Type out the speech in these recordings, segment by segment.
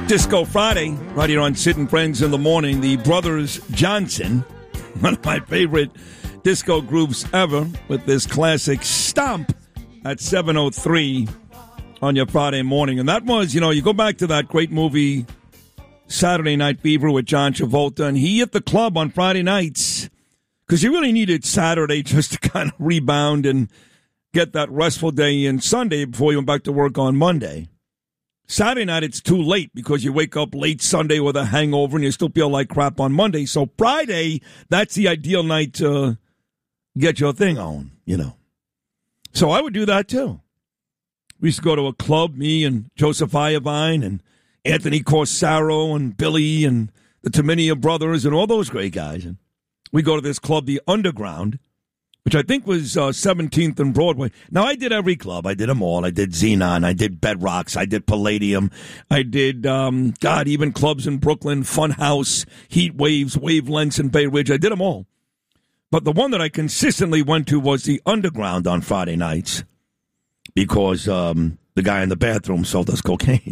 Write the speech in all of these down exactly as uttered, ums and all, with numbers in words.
Disco Friday, right here on Sid and Friends in the Morning. The Brothers Johnson, one of my favorite disco groups ever, with this classic Stomp at seven oh three on your Friday morning. And that was, you know, you go back to that great movie, Saturday Night Fever, with John Travolta, and he hit the club on Friday nights because you really needed Saturday just to kind of rebound and get that restful day in Sunday before you went back to work on Monday. Saturday night, it's too late because you wake up late Sunday with a hangover and you still feel like crap on Monday. So Friday, that's the ideal night to get your thing on, you know. So I would do that, too. We used to go to a club, me and Joseph Iovine and Anthony Corsaro and Billy and the Taminia brothers and all those great guys. And we go to this club, the Underground, which I think was uh, seventeenth and Broadway. Now, I did every club. I did them all. I did Xenon. I did Bedrocks. I did Palladium. I did, um, God, even clubs in Brooklyn, Funhouse, Heat Waves, Wavelengths, and Bay Ridge. I did them all. But the one that I consistently went to was the Underground on Friday nights because um, the guy in the bathroom sold us cocaine.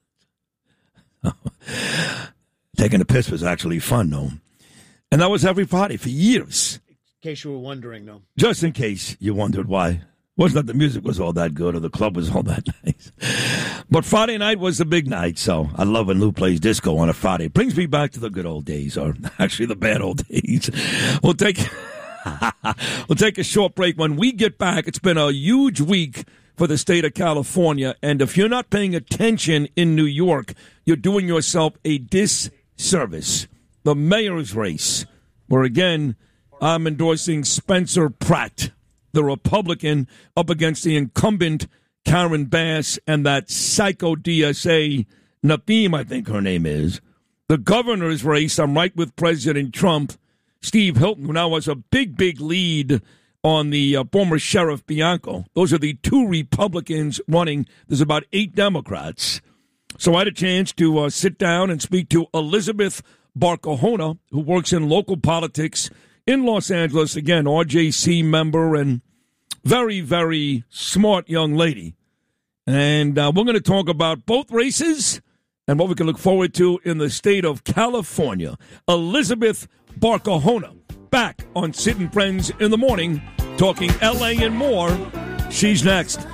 Taking a piss was actually fun, though. And that was every Friday for years. In case you were wondering, though. Just in case you wondered why. Wasn't that the music was all that good or the club was all that nice. But Friday night was the big night, so I love when Lou plays disco on a Friday. It brings me back to the good old days, or actually the bad old days. We'll take, we'll take a short break. When we get back, it's been a huge week for the state of California, and if you're not paying attention in New York, you're doing yourself a disservice. The mayor's race, where again, I'm endorsing Spencer Pratt, the Republican, up against the incumbent Karen Bass and that psycho D S A, Nathim, I think her name is. The governor's race, I'm right with President Trump, Steve Hilton, who now has a big, big lead on the uh, former Sheriff Bianco. Those are the two Republicans running. There's about eight Democrats. So I had a chance to uh, sit down and speak to Elizabeth Barcahona, who works in local politics in Los Angeles, again, R J C member and very, very smart young lady. And uh, we're going to talk about both races and what we can look forward to in the state of California. Elizabeth Barcahona, back on Sid and Friends in the Morning, talking L A and more. She's next.